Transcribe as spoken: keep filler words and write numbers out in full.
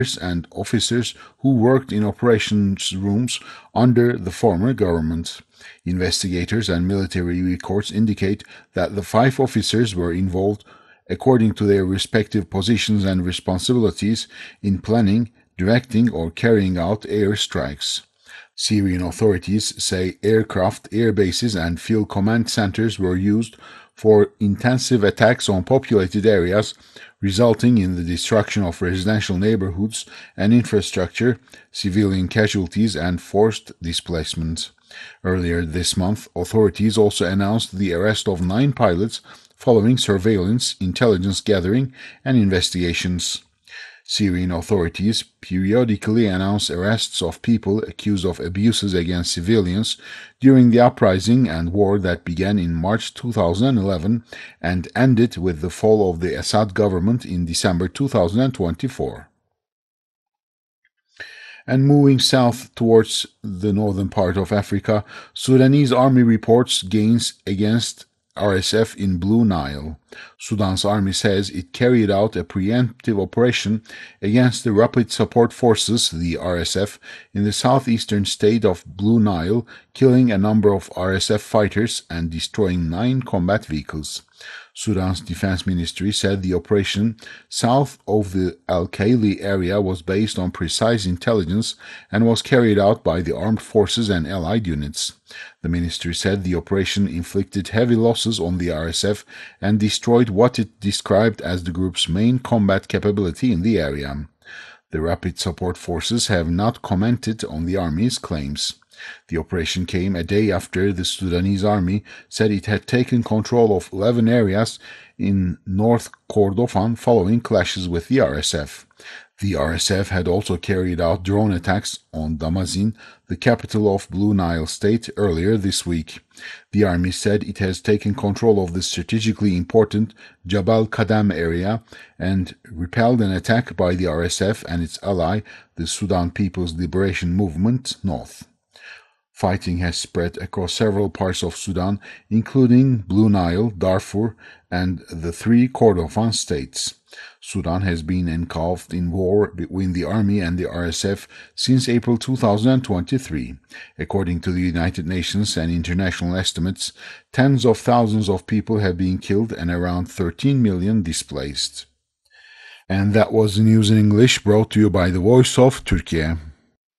and officers who worked in operations rooms under the former government. Investigators and military records indicate that the five officers were involved, according to their respective positions and responsibilities, in planning, directing, or carrying out air strikes. Syrian authorities say aircraft, air bases, and field command centers were used for intensive attacks on populated areas, resulting in the destruction of residential neighborhoods and infrastructure, civilian casualties, and forced displacement. Earlier this month, authorities also announced the arrest of nine pilots following surveillance, intelligence gathering, and investigations. Syrian authorities periodically announce arrests of people accused of abuses against civilians during the uprising and war that began in March two thousand eleven and ended with the fall of the Assad government in December two thousand twenty-four. And moving south towards the northern part of Africa, Sudanese army reports gains against R S F in Blue Nile. Sudan's army says it carried out a preemptive operation against the Rapid Support Forces, the R S F, in the southeastern state of Blue Nile, killing a number of R S F fighters and destroying nine combat vehicles. Sudan's defense ministry said the operation south of the Al-Kaili area was based on precise intelligence and was carried out by the armed forces and allied units. The ministry said the operation inflicted heavy losses on the R S F and destroyed what it described as the group's main combat capability in the area. The Rapid Support Forces have not commented on the army's claims. The operation came a day after the Sudanese army said it had taken control of eleven areas in North Kordofan following clashes with the R S F. The R S F had also carried out drone attacks on Damazin, the capital of Blue Nile State, earlier this week. The army said it has taken control of the strategically important Jabal Kadam area and repelled an attack by the R S F and its ally, the Sudan People's Liberation Movement, North. Fighting has spread across several parts of Sudan, including Blue Nile, Darfur, and the three Kordofan states. Sudan has been engulfed in war between the army and the R S F since April two thousand twenty-three. According to the United Nations and international estimates, tens of thousands of people have been killed and around thirteen million displaced. And that was the news in English brought to you by the Voice of Turkey.